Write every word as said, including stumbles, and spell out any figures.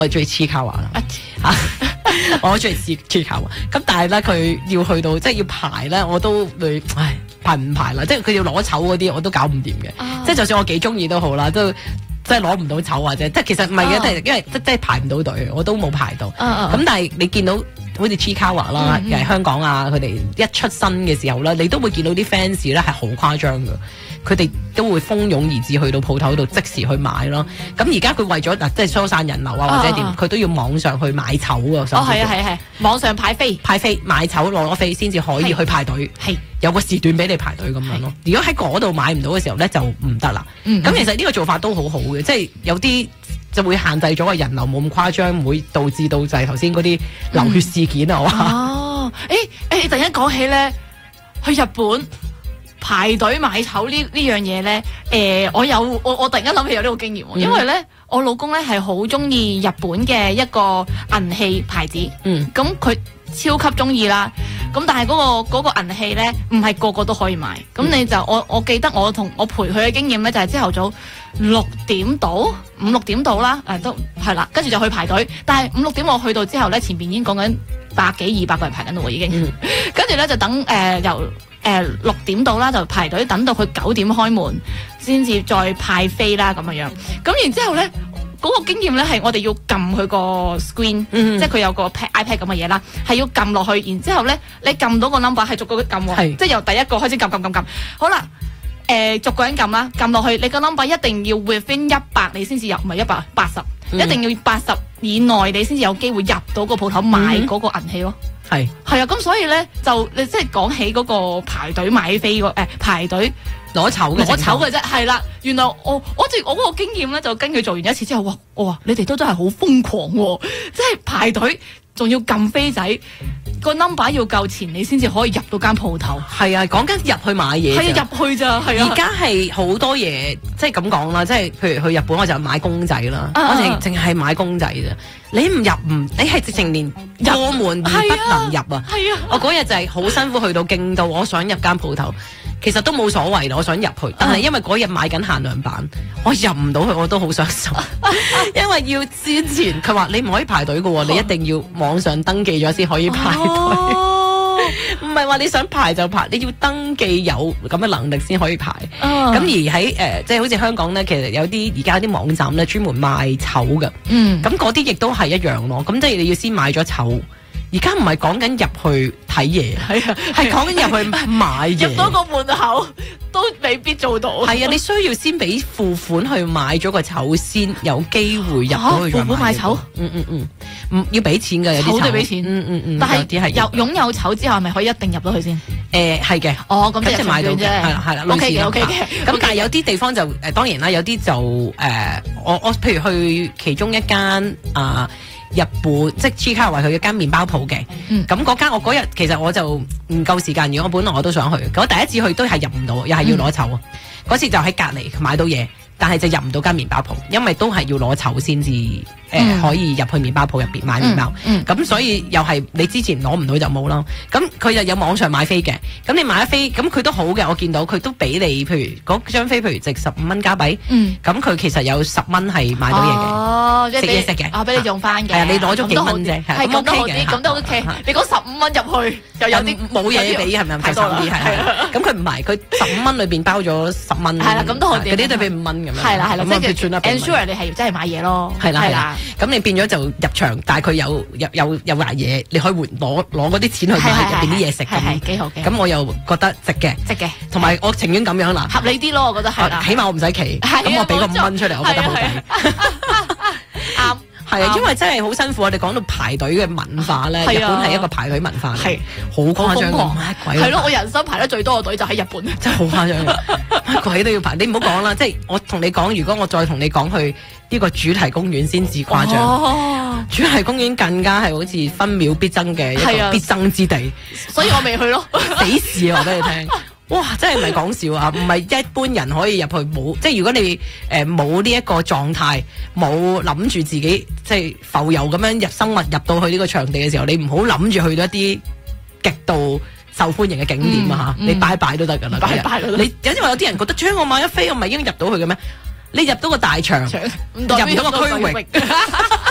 我中意黐卡華啦，嚇，我中意黐黐卡華。咁但係咧，佢要去到即係要排咧，我都會唉排唔排啦。即係佢要攞籌嗰啲，我都搞唔掂嘅。啊、即係就算我幾中意都好啦，都即係攞唔到籌或者即係其實唔係嘅，即係、啊、因為即即係排唔到隊，我都冇排到。咁、啊、但係你見到好似黐卡華啦，又係、嗯嗯、香港啊，佢哋一出新嘅時候咧，你都會見到啲 fans 咧係好誇張㗎。佢哋都會蜂擁而至去到鋪頭度即時去買咯。咁而家佢為咗嗱，即係疏散人流啊，或者點，佢、啊、都要網上去買籌啊。 哦，係啊，係係，網上派飛， 派飛買籌攞攞飛先至可以去排隊。係有個時段俾你排隊咁樣咯。如果喺嗰度買唔到嘅時候咧，就唔得啦。咁、嗯、其實呢個做法都好好嘅，即係有啲就會限制咗個人流冇咁誇張，唔會導致到就係頭先嗰啲流血事件啊。嗯、 哦，誒、欸、誒、欸，突然間講起咧，去日本排隊買籌呢呢樣嘢咧，誒、呃，我有我我突然間諗起有呢個經驗，嗯、因為咧我老公咧係好中意日本嘅一個銀器牌子，嗯，咁佢超級中意啦，咁但係嗰、嗰個嗰、嗰個銀器咧唔係個個都可以買，咁、嗯、你就我我記得我同我陪佢嘅經驗咧就係朝頭早六點到五六點到啦，誒、呃、都係啦，跟住就去排隊，但係五六點我去到之後咧，前邊已經講緊百幾二百個人排緊度已經，跟住咧就等誒、呃、由。誒、呃、六點到啦，就排隊等到佢九點開門，先至再派飛啦咁樣樣。咁然之後咧，嗰、那個經驗咧係我哋要撳佢個 screen，、嗯、即係佢有個 iPad 咁嘅嘢啦，係要撳落去。然之後咧，你撳到個 number 係逐個撳喎，即係由第一個開始撳撳撳撳。好啦，誒、呃、逐個人撳啦，撳落去，你個 number 一定要 within 一百，你先至入，唔係一百八十，一定要八十以內，你先至有機會入到個鋪頭買嗰個銀器咯。係係啊，咁所以咧就你即係講起嗰個排隊買飛個誒排隊攞籌嘅攞籌嘅啫，係啦。原來我我哋我嗰個經驗咧，就跟佢做完一次之後，哇我話你哋都真係好瘋狂喎、哦，即係排隊仲要撳飛仔，個 number 要夠前，你先至可以入到間鋪頭。係啊，講緊入去買嘢。係啊，入去咋，係啊。而家係好多嘢，即係咁講啦，即係譬如去日本我就買公仔啦，啊、我淨淨係買公仔啫。你唔入唔，你係直情連過門而不能入啊！係啊，我嗰日就係好辛苦去到京都，我想入間鋪頭，其實都冇所謂啦，我想入去，但係因為嗰日買緊限量版，我入唔到去，我都好傷心，因為要之前佢話你唔可以排隊㗎喎，你一定要網上登記咗先可以排隊。哦唔係話你想排就排，你要登記有咁嘅能力先可以排。咁、uh, 而喺誒、呃，即係好似香港咧，其實有啲而家有啲網站咧，專門賣籌嘅。嗯，咁嗰啲亦都係一樣咯。咁即係你要先買咗籌。而家唔係講緊入去睇嘢，係啊，係講緊入去買嘢。入到個門口都未必做到。係啊，你需要先俾付款去買咗個籌先有機會入到去。付款買籌？嗯嗯嗯，唔要俾錢㗎，有啲籌。籌都俾錢。嗯嗯嗯。但係有擁有籌之後，係咪可以一定入到去先？誒係嘅。哦，咁即係買到啫。係啦係啦。O K 嘅 O K 嘅。咁但係有啲地方就誒當然啦，有啲就誒我我譬如去其中一間啊。日本即係黐卡為佢一間麵包鋪嘅，咁嗰間我嗰日其實我就唔夠時間，如果我本來我都想去，咁我第一次去都係入唔到，又係要攞籌，嗰、嗯、次就喺隔離買到嘢，但係就入唔到間麵包鋪，因為都係要攞籌先至誒可以入去麵包鋪入邊買麵包，咁、嗯嗯、所以又係你之前攞唔到就冇咯。咁佢就有網上買飛嘅，咁你買咗飛，咁佢都好嘅，我見到佢都俾你，譬如嗰張飛，譬如值十五蚊加幣，咁、嗯、佢其實有十蚊係買到嘢嘅，哦，食嘢食嘅，哦，俾你用翻嘅，係啊，你攞咗幾蚊啫，係咁都好啲，咁都 OK。你講十五蚊入去又有啲冇嘢俾，係咪太少啲？係咁佢唔係，佢十五蚊裏邊包咗十蚊，係啦，咁都好啲，嗰啲都俾五蚊咁樣，係啦係啦，即係 ensure 你係真係買嘢咯，係啦係啦。咁你變咗就入場，但係佢有有有有埋嘢，你可以換攞攞嗰啲錢去買入邊啲嘢食，係幾好嘅。咁我又覺得值嘅，值嘅。同埋我情願咁樣啦，合理啲咯，我覺得係啦。起碼我唔使企，咁我俾個五蚊出嚟，我覺得好抵。啱，係啊，因為真係好辛苦。我哋講到排隊嘅文化咧，日本係一個排隊文化，係好誇張嘅，乜鬼？係咯，我人生排得最多嘅隊就喺日本，真係好誇張嘅，乜鬼都要排。你唔好講啦，即係我同你講，如果我再同你講去呢個主題公園先至誇張，哦、主題公園更加係好似分秒必爭嘅一個必爭之地，所以我未去咯。死事話俾你聽，哇！真係唔係講笑啊，唔係一般人可以入去冇，即係如果你誒冇呢一個狀態，冇諗住自己即係浮游咁樣入生物入到去呢個場地嘅時候，你唔好諗住去到一啲極度受歡迎嘅景點啊嚇，嗯嗯、你拜拜都得㗎啦，拜拜你有啲話有啲人覺得，將我買一飛，我唔係已經入到去嘅咩？你入到個大場，入唔到個區域。